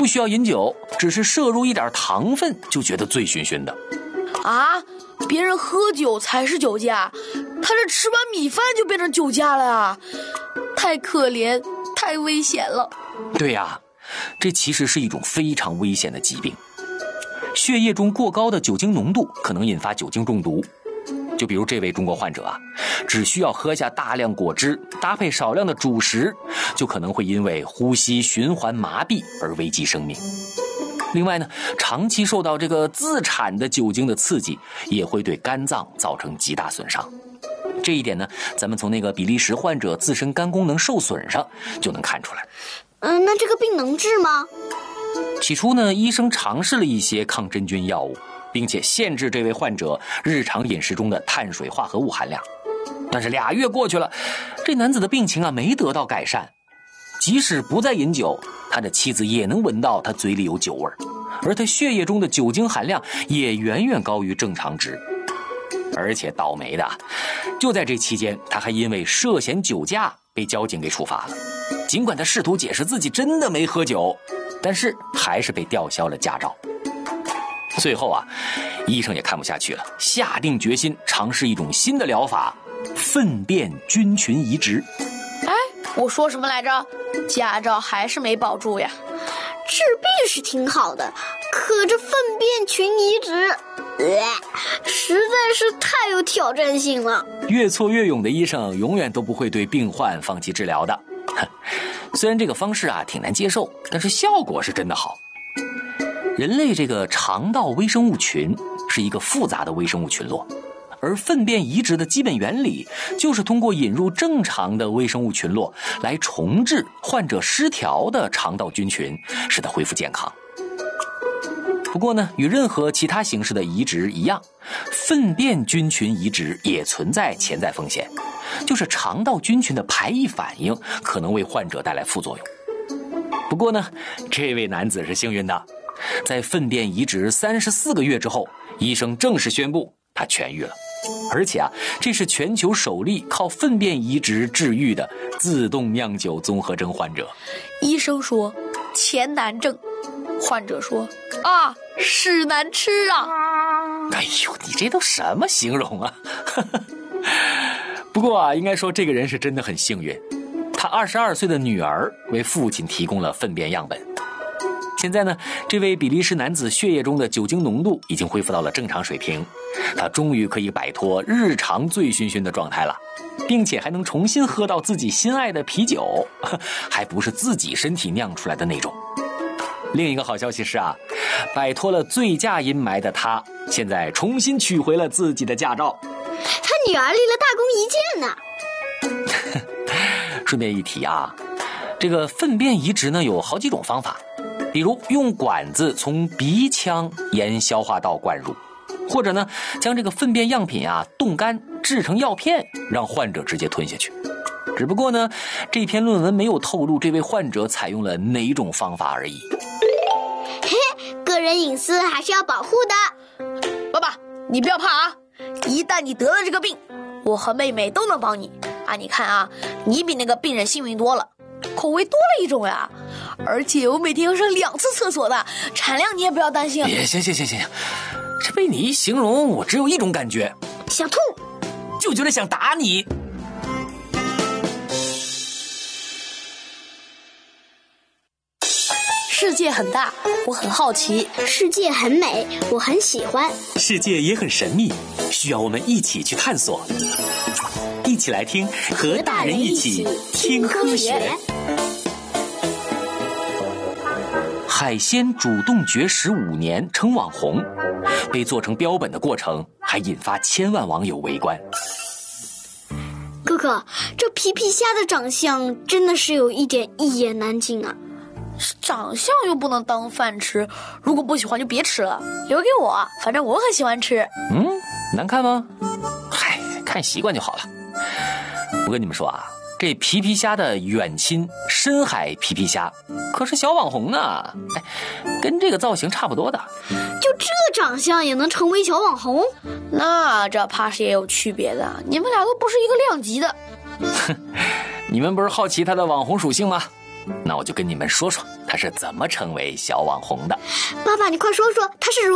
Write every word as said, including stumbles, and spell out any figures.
不需要饮酒，只是摄入一点糖分就觉得醉醺醺的。 啊，别人喝酒才是酒驾，他这吃完米饭就变成酒驾了啊！太可怜，太危险了。 对呀，这其实是一种非常危险的疾病。血液中过高的酒精浓度可能引发酒精中毒。就比如这位中国患者啊，只需要喝下大量果汁，搭配少量的主食，就可能会因为呼吸循环麻痹而危及生命。另外呢，长期受到这个自产的酒精的刺激，也会对肝脏造成极大损伤。这一点呢，咱们从那个比利时患者自身肝功能受损上就能看出来。 嗯，那这个病能治吗？ 起初呢，医生尝试了一些抗真菌药物，并且限制这位患者日常饮食中的碳水化合物含量。但是俩月过去了，这男子的病情啊没得到改善。即使不再饮酒，他的妻子也能闻到他嘴里有酒味，而他血液中的酒精含量也远远高于正常值。而且倒霉的，就在这期间，他还因为涉嫌酒驾被交警给处罚了。尽管他试图解释自己真的没喝酒，但是还是被吊销了驾照。最后啊，医生也看不下去了，下定决心尝试一种新的疗法——粪便菌群移植。 哎，我说什么来着？驾照还是没保住呀。 治病是挺好的，可这粪便群移植，呃，实在是太有挑战性了。 越挫越勇的医生永远都不会对病患放弃治疗的。虽然这个方式啊挺难接受，但是效果是真的好。人类这个肠道微生物群是一个复杂的微生物群落，而粪便移植的基本原理就是通过引入正常的微生物群落来重置患者失调的肠道菌群，使它恢复健康。不过呢，与任何其他形式的移植一样，粪便菌群移植也存在潜在风险，就是肠道菌群的排异反应可能为患者带来副作用。不过呢，这位男子是幸运的，在粪便移植三十四个月之后，医生正式宣布他痊愈了。而且啊，这是全球首例靠粪便移植治愈的自动酿酒综合征患者。 医生说钱难挣，患者说啊，屎难吃啊。 哎呦，你这都什么形容啊？不过啊，应该说这个人是真的很幸运，他二十二岁的女儿为父亲提供了粪便样本。现在呢，这位比利时男子血液中的酒精浓度已经恢复到了正常水平，他终于可以摆脱日常醉醺醺的状态了，并且还能重新喝到自己心爱的啤酒，还不是自己身体酿出来的那种。另一个好消息是啊，摆脱了醉驾阴霾的他，现在重新取回了自己的驾照。 他女儿立了大功一件呢。 顺便一提啊，这个粪便移植呢有好几种方法，比如用管子从鼻腔沿消化道灌入，或者呢将这个粪便样品啊冻干制成药片，让患者直接吞下去。只不过呢，这篇论文没有透露这位患者采用了哪种方法而已。 嘿，个人隐私还是要保护的。 爸爸，你不要怕啊，一旦你得了这个病，我和妹妹都能帮你啊。你看啊，你比那个病人幸运多了，口味多了一种呀，而且我每天要上两次厕所的，产量你也不要担心。 也行行行行行，这被你一形容，我只有一种感觉， 想吐， 就觉得想打你。 世界很大，我很好奇； 世界很美，我很喜欢； 世界也很神秘，需要我们一起去探索。一起来听，和大人一起听科学。海鲜主动绝食五年成网红，被做成标本的过程还引发千万网友围观。 哥哥，这皮皮虾的长相真的是有一点一言难尽啊。 长相又不能当饭吃，如果不喜欢就别吃了，留给我，反正我很喜欢吃。 嗯，难看吗？嗨，看习惯就好了。我跟你们说啊，这皮皮虾的远亲深海皮皮虾可是小网红呢，哎，跟这个造型差不多的。 就这长相也能成为小网红？ 那这怕是也有区别的，你们俩都不是一个量级的。 你们不是好奇它的网红属性吗？ 那我就跟你们说说他是怎么成为小网红的。 爸爸，你快说说他是如